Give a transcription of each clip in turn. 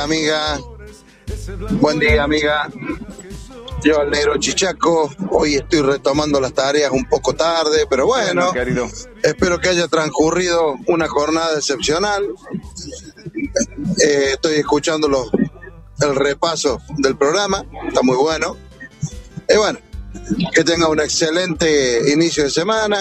amiga. Buen día, amiga. Yo, el negro Chichaco, hoy estoy retomando las tareas un poco tarde, pero bueno, espero que haya transcurrido una jornada excepcional. Estoy escuchando el repaso del programa, está muy bueno. Y bueno, que tenga un excelente inicio de semana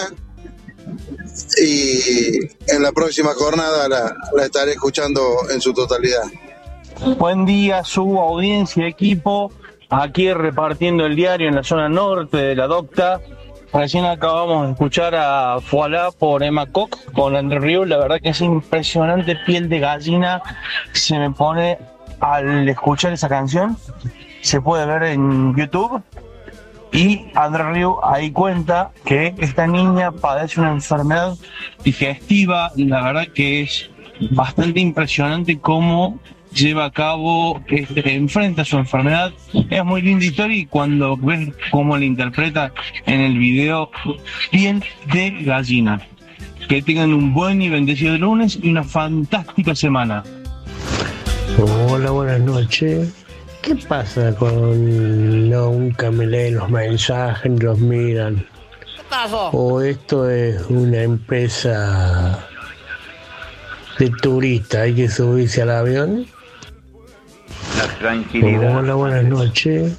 y en la próxima jornada la estaré escuchando en su totalidad. Buen día, su audiencia, equipo, aquí repartiendo el diario en la zona norte de la Docta. Recién acabamos de escuchar a Voilà por Emma Koch con André Rieu. La verdad que es impresionante, piel de gallina se me pone al escuchar esa canción. Se puede ver en YouTube. Y André Rieu ahí cuenta que esta niña padece una enfermedad digestiva. La verdad que es bastante impresionante cómo lleva a cabo, enfrenta su enfermedad. Es muy linda historia y cuando ves cómo la interpreta en el video, piel de gallina. Que tengan un buen y bendecido lunes y una fantástica semana. Hola, buenas noches. ¿Qué pasa con nunca me leen los mensajes ni los miran? ¿Qué pasó? ¿O esto es una empresa de turista? ¿Hay que subirse al avión? La tranquilidad. Hola, buenas noches.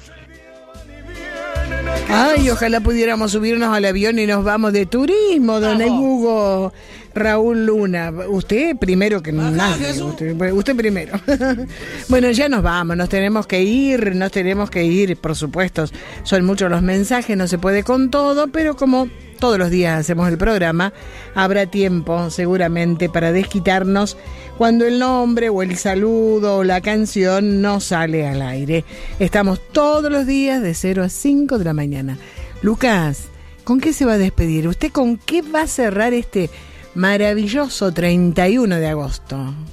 Ay, ojalá pudiéramos subirnos al avión y nos vamos de turismo, don Hugo Raúl Luna. Usted primero que nadie. Usted primero. Bueno, ya nos vamos, nos tenemos que ir, por supuesto. Son muchos los mensajes, no se puede con todo, pero como todos los días hacemos el programa, habrá tiempo seguramente para desquitarnos cuando el nombre o el saludo o la canción no sale al aire. Estamos todos los días de 0 a 5 de la mañana. Lucas, ¿con qué se va a despedir? ¿Usted con qué va a cerrar este maravilloso 31 de agosto?